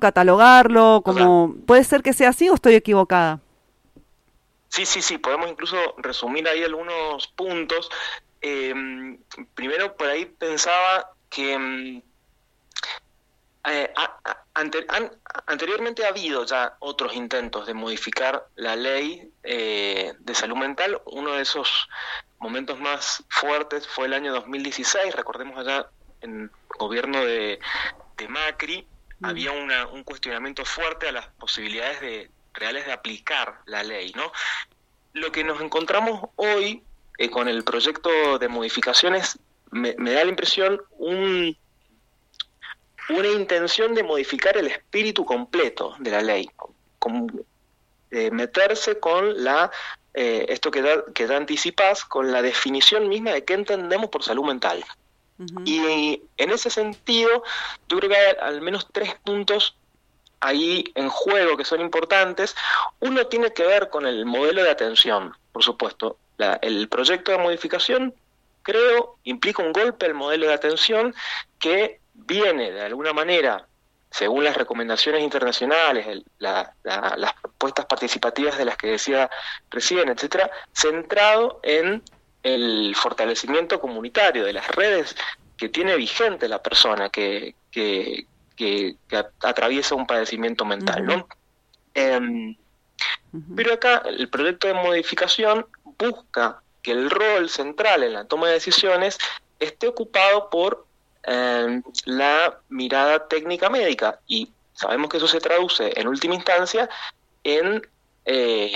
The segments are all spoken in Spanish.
catalogarlo, Total. como, ¿puede ser que sea así o estoy equivocada? Sí, sí, sí, podemos incluso resumir ahí algunos puntos. Eh, Primero, por ahí pensaba que anteriormente ha habido ya otros intentos de modificar la ley de salud mental. Uno de esos momentos más fuertes fue el año 2016. Recordemos allá en el gobierno de Macri, Mm. había un cuestionamiento fuerte a las posibilidades reales de aplicar la ley, ¿no? Lo que nos encontramos hoy con el proyecto de modificaciones me da la impresión una intención de modificar el espíritu completo de la ley, con, meterse con esto que da anticipás, con la definición misma de qué entendemos por salud mental. Ujú. Y en ese sentido, yo creo que hay al menos 3 puntos ahí en juego que son importantes. Uno tiene que ver con el modelo de atención, por supuesto. El proyecto de modificación, creo, implica un golpe al modelo de atención que viene de alguna manera, según las recomendaciones internacionales, las propuestas participativas de las que decía recién, etcétera, centrado en el fortalecimiento comunitario de las redes que tiene vigente la persona que atraviesa un padecimiento mental, Ujú. ¿no? Eh, Ujú. pero acá el proyecto de modificación busca que el rol central en la toma de decisiones esté ocupado por la mirada técnica médica, y sabemos que eso se traduce en última instancia en, eh,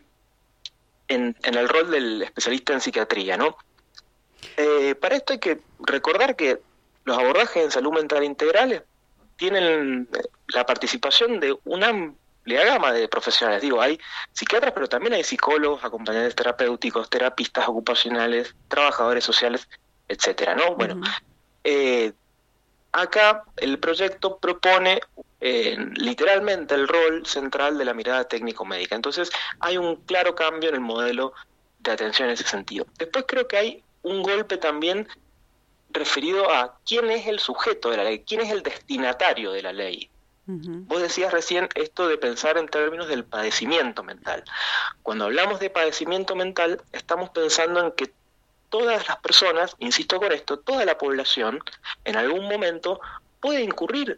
en el rol del especialista en psiquiatría, ¿no? Para esto hay que recordar que los abordajes en salud mental integrales tienen la participación de una amplia gama de profesionales. Digo, hay psiquiatras, pero también hay psicólogos, acompañantes terapéuticos, terapistas ocupacionales, trabajadores sociales, etcétera, ¿no? Bueno, Ujú. eh, acá el proyecto propone literalmente el rol central de la mirada técnico-médica. Entonces, hay un claro cambio en el modelo de atención en ese sentido. Después creo que hay un golpe también referido a quién es el sujeto de la ley, quién es el destinatario de la ley. Ujú. Vos decías recién esto de pensar en términos del padecimiento mental. Cuando hablamos de padecimiento mental, estamos pensando en que todas las personas, insisto con esto, toda la población, en algún momento puede incurrir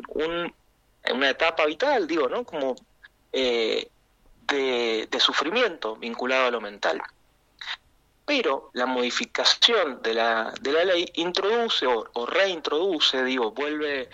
en una etapa vital, digo, ¿no? Como eh, de sufrimiento vinculado a lo mental. Pero la modificación de la ley introduce o reintroduce, digo, vuelve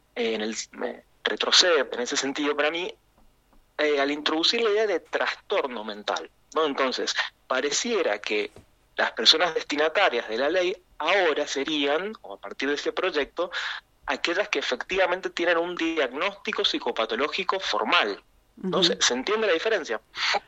retrocede en ese sentido para mí, al introducir la idea de trastorno mental, ¿no? Entonces, pareciera que las personas destinatarias de la ley ahora serían, o a partir de este proyecto, aquellas que efectivamente tienen un diagnóstico psicopatológico formal, ¿no? Ujú. Se entiende la diferencia?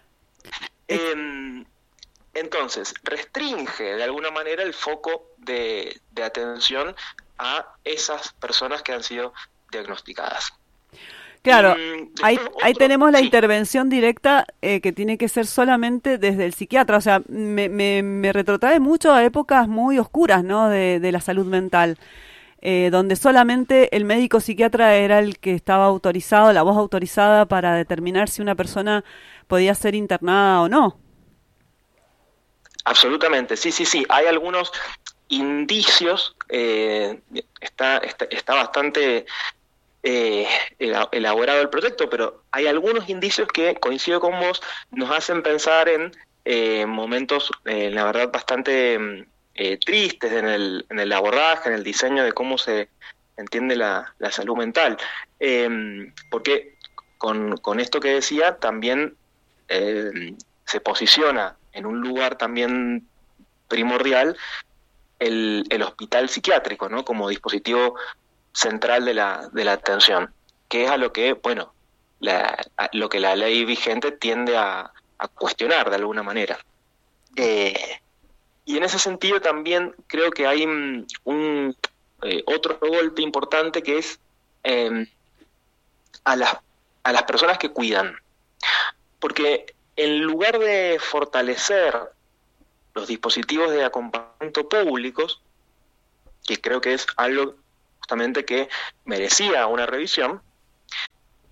Ex- Eh, entonces, restringe de alguna manera el foco de atención a esas personas que han sido diagnosticadas. Y Claro, ahí, después ahí otro, tenemos la sí, intervención directa que tiene que ser solamente desde el psiquiatra. O sea, me retrotrae mucho a épocas muy oscuras, ¿no? De la salud mental, donde solamente el médico psiquiatra era el que estaba autorizado, la voz autorizada para determinar si una persona podía ser internada o no. absolutamente, sí, sí, sí. Hay algunos indicios, está bastante eh, elaborado el proyecto, pero hay algunos indicios que, coincido con vos, nos hacen pensar en momentos, la verdad, bastante tristes en el abordaje, en el diseño de cómo se entiende la salud mental. Porque con esto que decía, también se posiciona en un lugar también primordial el hospital psiquiátrico, ¿no? Como dispositivo central de la atención, que es a lo que, bueno, lo que la ley vigente tiende a cuestionar de alguna manera. Eh, y en ese sentido también creo que hay otro golpe importante que es eh, a, las, a las personas que cuidan, porque en lugar de fortalecer los dispositivos de acompañamiento públicos, que creo que es algo justamente que merecía una revisión,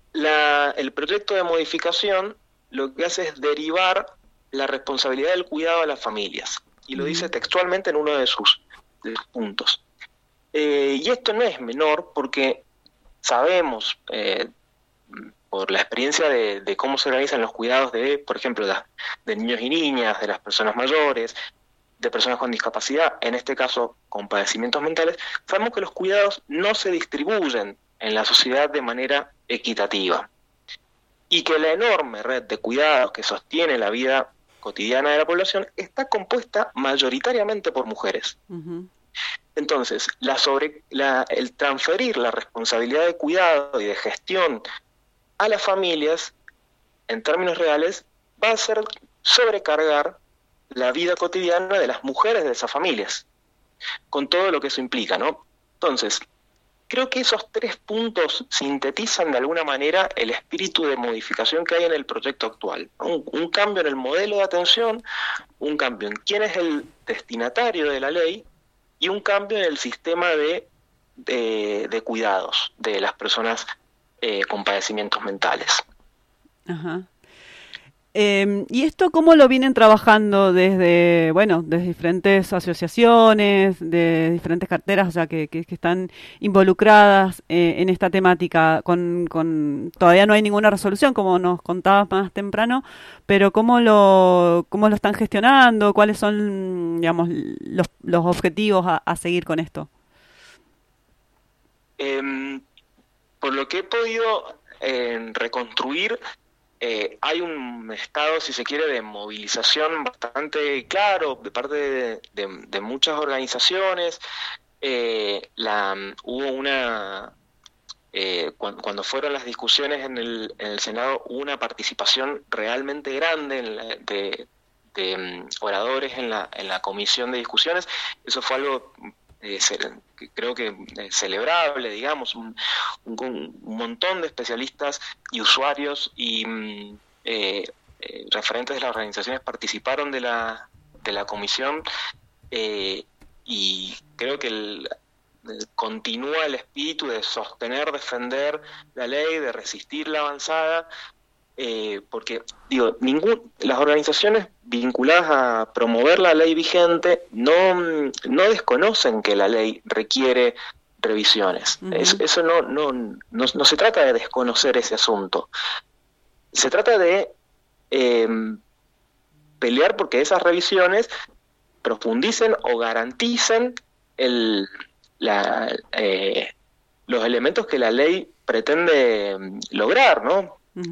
el proyecto de modificación lo que hace es derivar la responsabilidad del cuidado a las familias, y lo dice textualmente en uno de sus puntos. Y esto no es menor porque sabemos, por la experiencia de cómo se organizan los cuidados de, por ejemplo, de niños y niñas, de las personas mayores, de personas con discapacidad, en este caso con padecimientos mentales, sabemos que los cuidados no se distribuyen en la sociedad de manera equitativa, y que la enorme red de cuidados que sostiene la vida cotidiana de la población está compuesta mayoritariamente por mujeres. Entonces, el transferir la responsabilidad de cuidado y de gestión a las familias, en términos reales, va a ser sobrecargar la vida cotidiana de las mujeres de esas familias, con todo lo que eso implica, ¿no? Entonces, creo que esos 3 puntos sintetizan de alguna manera el espíritu de modificación que hay en el proyecto actual. Un cambio en el modelo de atención, un cambio en quién es el destinatario de la ley, y un cambio en el sistema de cuidados de las personas con padecimientos mentales. Ajá. ¿Y esto cómo lo vienen trabajando desde diferentes asociaciones, de diferentes carteras, o sea, que están involucradas en esta temática? Todavía no hay ninguna resolución, como nos contabas más temprano, pero ¿cómo lo están gestionando? ¿Cuáles son, digamos, los objetivos a seguir con esto? Por lo que he podido reconstruir, hay un estado, si se quiere, de movilización bastante claro de parte de muchas organizaciones. Hubo una... cuando fueron las discusiones en el Senado, hubo una participación realmente grande de oradores en la comisión de discusiones. Eso fue algo creo que celebrable, digamos. Un montón de especialistas y usuarios y referentes de las organizaciones participaron de la comisión, y creo que continúa el espíritu de sostener, defender la ley, de resistir la avanzada, porque las organizaciones vinculadas a promover la ley vigente no desconocen que la ley requiere revisiones. Eso no se trata de desconocer ese asunto, se trata de pelear porque esas revisiones profundicen o garanticen los elementos que la ley pretende lograr, ¿no?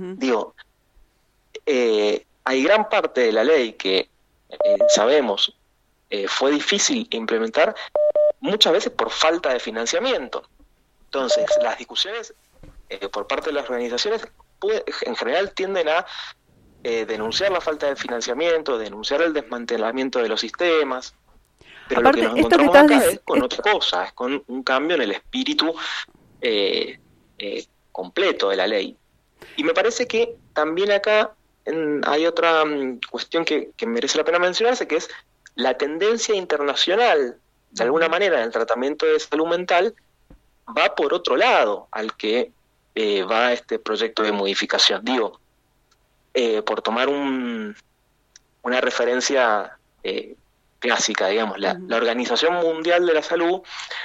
Hay gran parte de la ley que sabemos fue difícil implementar, muchas veces por falta de financiamiento. Entonces, las discusiones por parte de las organizaciones en general tienden a denunciar la falta de financiamiento, denunciar el desmantelamiento de los sistemas, pero aparte, lo que nos encontramos acá es con otra cosa, es con un cambio en el espíritu completo de la ley. Y me parece que también acá hay otra cuestión que merece la pena mencionarse, que es la tendencia internacional, de alguna manera, en el tratamiento de salud mental, va por otro lado al que va este proyecto de modificación. Por tomar una referencia clásica, digamos, la Organización Mundial de la Salud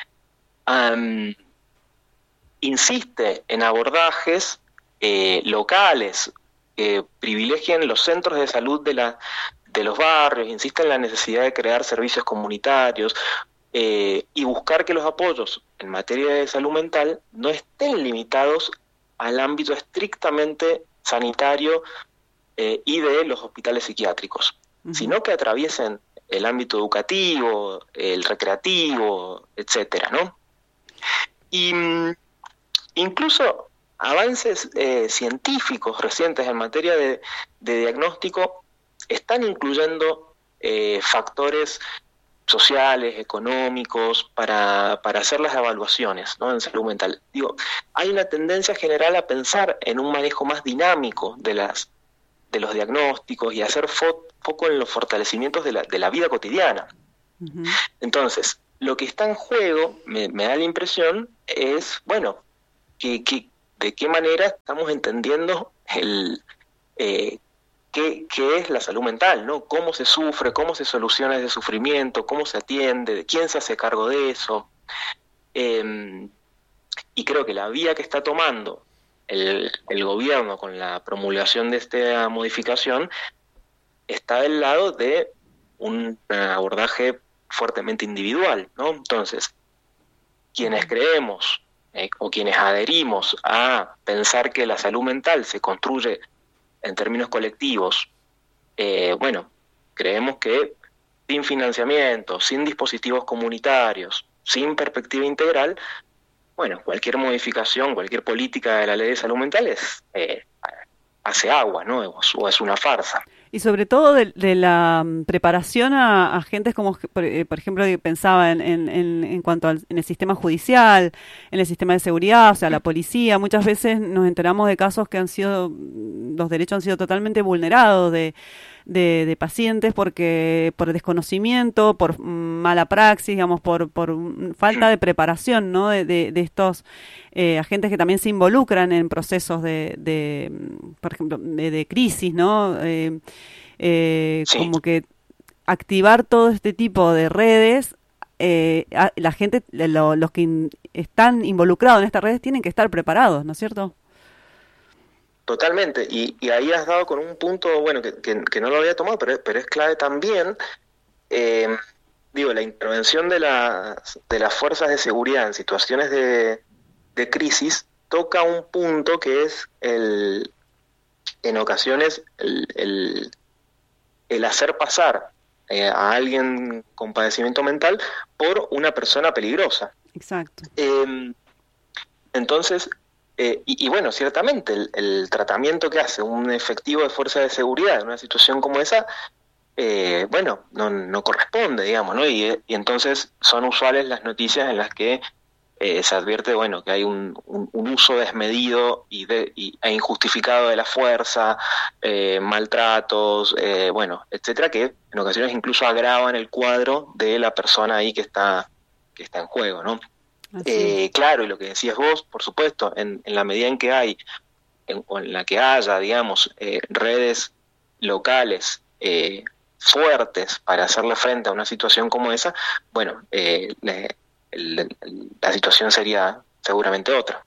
insiste en abordajes locales que privilegien los centros de salud de los barrios, insiste en la necesidad de crear servicios comunitarios y buscar que los apoyos en materia de salud mental no estén limitados al ámbito estrictamente sanitario y de los hospitales psiquiátricos, sino que atraviesen el ámbito educativo, el recreativo, etcétera, ¿no? Y incluso avances científicos recientes en materia de diagnóstico están incluyendo factores sociales, económicos, para hacer las evaluaciones, ¿no?, en salud mental. Hay una tendencia general a pensar en un manejo más dinámico de los diagnósticos y hacer foco en los fortalecimientos de la vida cotidiana. Entonces, lo que está en juego, me da la impresión, es, que de qué manera estamos entendiendo qué es la salud mental, ¿no? Cómo se sufre, cómo se soluciona ese sufrimiento, cómo se atiende, de quién se hace cargo de eso. Y creo que la vía que está tomando el gobierno con la promulgación de esta modificación está del lado de un abordaje fuertemente individual, ¿no? Entonces, quienes creemos o quienes adherimos a pensar que la salud mental se construye en términos colectivos, bueno, creemos que sin financiamiento, sin dispositivos comunitarios, sin perspectiva integral, bueno, cualquier modificación, cualquier política de la ley de salud mental hace agua, ¿no? O es una farsa. Y sobre todo de la preparación a agentes como, por ejemplo, pensaba en cuanto en el sistema judicial, en el sistema de seguridad, o sea, la policía. Muchas veces nos enteramos de casos que los derechos han sido totalmente vulnerados de pacientes por desconocimiento, por mala praxis, digamos, por falta de preparación, ¿no? de estos agentes que también se involucran en procesos por ejemplo, de crisis, ¿no? Sí. Como que activar todo este tipo de redes, la gente, los que están involucrados en estas redes tienen que estar preparados, ¿no es cierto? Totalmente, y ahí has dado con un punto, bueno, que no lo había tomado, pero es clave también, la intervención de las fuerzas de seguridad en situaciones de crisis toca un punto que es en ocasiones el hacer pasar a alguien con padecimiento mental por una persona peligrosa. Exacto. Entonces, y bueno, ciertamente el tratamiento que hace un efectivo de fuerza de seguridad en una situación como esa, bueno, no corresponde, digamos, ¿no? Y entonces son usuales las noticias en las que se advierte, bueno, que hay un uso desmedido e injustificado de la fuerza, maltratos, bueno, etcétera, que en ocasiones incluso agravan el cuadro de la persona ahí que está en juego, ¿no? Claro, y lo que decías vos, por supuesto, en la medida en que hay, o en la que haya, digamos, redes locales fuertes para hacerle frente a una situación como esa, bueno, la situación sería seguramente otra.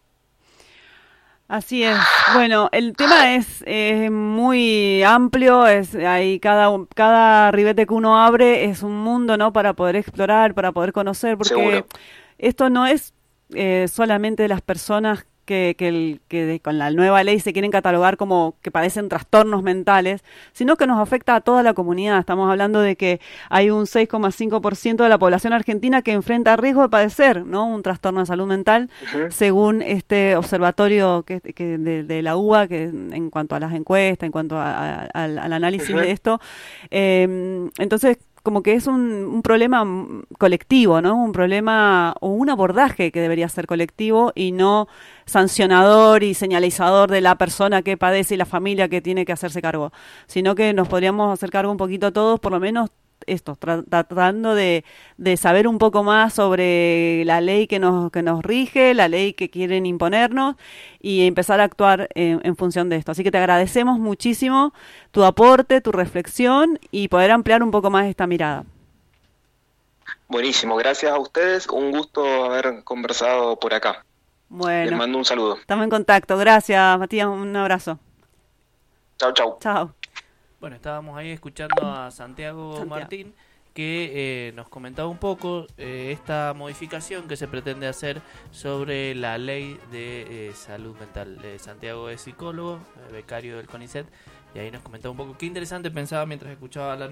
Así es. Bueno, el tema es muy amplio, hay cada ribete que uno abre es un mundo, ¿no? Para poder explorar, para poder conocer, porque seguro. Esto no es solamente de las personas que con la nueva ley se quieren catalogar como que padecen trastornos mentales, sino que nos afecta a toda la comunidad. Estamos hablando de que hay un 6,5% de la población argentina que enfrenta riesgo de padecer, ¿no? Un trastorno de salud mental, según este observatorio de la UBA, que en cuanto a las encuestas, en cuanto al análisis de esto. Entonces, como que es un problema colectivo, ¿no? Un problema o un abordaje que debería ser colectivo y no sancionador y señalizador de la persona que padece y la familia que tiene que hacerse cargo, sino que nos podríamos hacer cargo un poquito todos, por lo menos esto, tratando de saber un poco más sobre la ley que nos rige, la ley que quieren imponernos y empezar a actuar en función de esto. Así que te agradecemos muchísimo tu aporte, tu reflexión y poder ampliar un poco más esta mirada. Buenísimo, gracias a ustedes, un gusto haber conversado por acá. Bueno, les mando un saludo. Estamos en contacto, gracias Matías, un abrazo. Chau, chau. Chao. Bueno, estábamos ahí escuchando a Santiago Martín, que nos comentaba un poco esta modificación que se pretende hacer sobre la ley de salud mental. Santiago es psicólogo, becario del CONICET, y ahí nos comentaba un poco. Qué interesante pensaba mientras escuchaba hablar,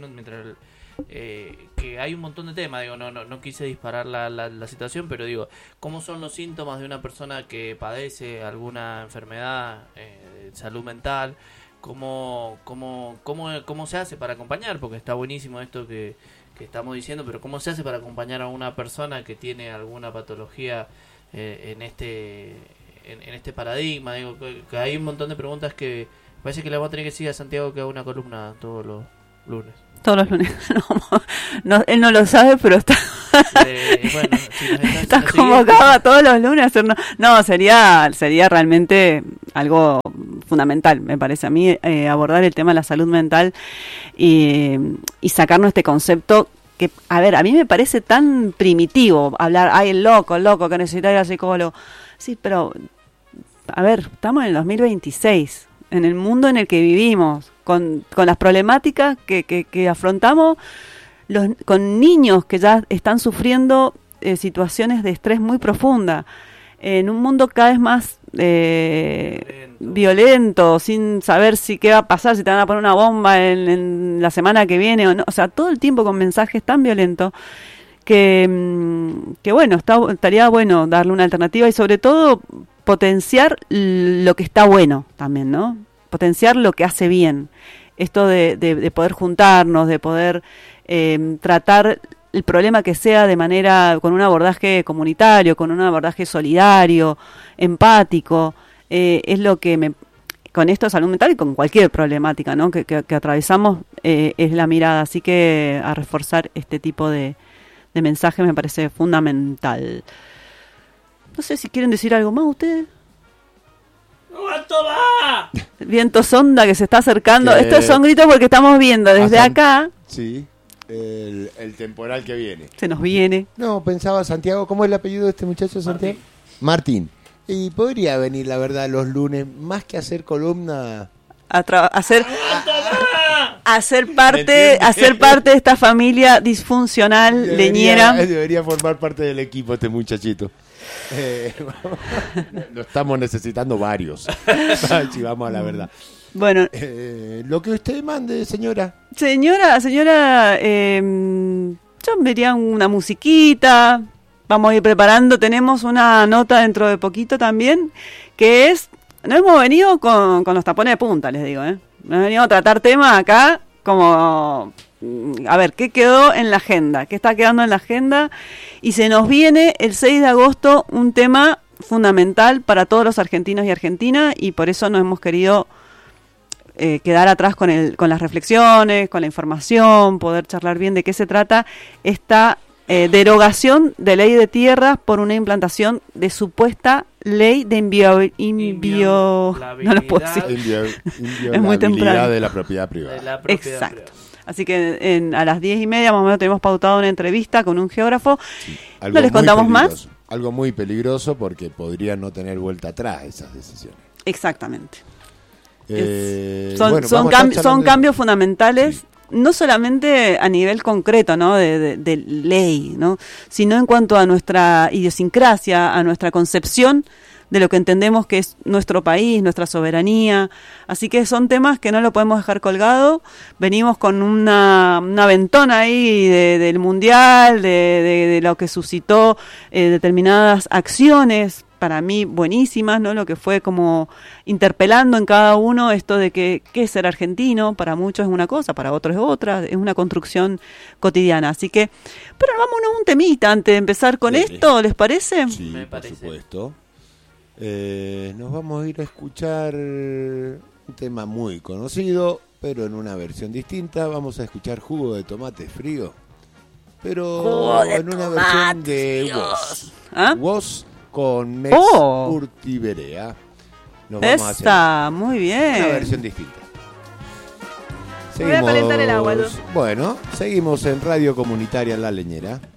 que hay un montón de temas. Digo, no quise disparar la situación, pero digo, ¿cómo son los síntomas de una persona que padece alguna enfermedad de salud mental? ¿Cómo se hace para acompañar? Porque está buenísimo esto que estamos diciendo, pero ¿cómo se hace para acompañar a una persona que tiene alguna patología en este paradigma? Digo, que hay un montón de preguntas que parece que le vamos a tener que decir a Santiago que haga una columna todos los lunes. Todos los lunes. No, él no lo sabe, pero está Bueno, si estás convocado a todos los lunes a hacer... No, sería realmente algo fundamental, me parece a mí, abordar el tema de la salud mental y sacarnos este concepto que, a ver, a mí me parece tan primitivo hablar, ay, el loco que necesita ir al psicólogo. Sí, pero, a ver, estamos en el 2026, en el mundo en el que vivimos, con las problemáticas que afrontamos, con niños que ya están sufriendo situaciones de estrés muy profunda, en un mundo cada vez más violento, sin saber si qué va a pasar, si te van a poner una bomba en la semana que viene o no, o sea, todo el tiempo con mensajes tan violentos que bueno, estaría bueno darle una alternativa y sobre todo potenciar lo que está bueno también, ¿no? Potenciar lo que hace bien. Esto de poder juntarnos, de poder tratar el problema que sea de manera, con un abordaje comunitario, con un abordaje solidario, empático, es lo que con esto de salud mental y con cualquier problemática, ¿no? que atravesamos, es la mirada. Así que a reforzar este tipo de mensaje me parece fundamental. No sé si quieren decir algo más ustedes. ¡Cuánto va! Viento sonda que se está acercando. Estos son gritos porque estamos viendo desde acá. Sí, el temporal que viene. Se nos viene. No, pensaba Santiago, ¿cómo es el apellido de este muchacho, Santiago? Martín. Y podría venir, la verdad, los lunes, más que hacer columna... hacer parte de esta familia disfuncional leñera. Debería formar parte del equipo este muchachito. Lo estamos necesitando varios. Si vamos a la verdad. Bueno, lo que usted mande, señora, yo vería una musiquita. Vamos a ir preparando. Tenemos una nota dentro de poquito también, que es, no hemos venido con los tapones de punta, les digo, no hemos venido a tratar temas acá como, a ver, ¿qué quedó en la agenda? ¿Qué está quedando en la agenda? Y se nos viene el 6 de agosto un tema fundamental para todos los argentinos y argentinas, y por eso nos hemos querido quedar atrás con las reflexiones, con la información, poder charlar bien de qué se trata esta derogación de ley de tierras por una implantación de supuesta ley de no lo puedo decir. Es muy temprano. De la propiedad privada. Exacto. Así que a las 10:30 más o menos tenemos pautado una entrevista con un geógrafo. Sí, no les contamos más. Algo muy peligroso porque podría no tener vuelta atrás esas decisiones. Exactamente. Bueno, son cambios fundamentales. Sí. No solamente a nivel concreto, ¿no? de ley, ¿no? Sino en cuanto a nuestra idiosincrasia, a nuestra concepción de lo que entendemos que es nuestro país, nuestra soberanía. Así que son temas que no lo podemos dejar colgado. Venimos con una ventona ahí del Mundial, de lo que suscitó determinadas acciones, para mí buenísimas, ¿no? Lo que fue como interpelando en cada uno esto de que qué es ser argentino, para muchos es una cosa, para otros es otra, es una construcción cotidiana. Así que, pero vámonos a un temita antes de empezar con esto, ¿les parece? Sí, me parece. Por supuesto. Nos vamos a ir a escuchar un tema muy conocido, pero en una versión distinta. Vamos a escuchar Jugo de Tomate Frío, pero en una versión de Woz. ¿Ah? Woz con Mex Urtiberea. Está muy bien. Una versión distinta. Voy a calentar el agua, ¿no? Bueno, seguimos en Radio Comunitaria La Leñera.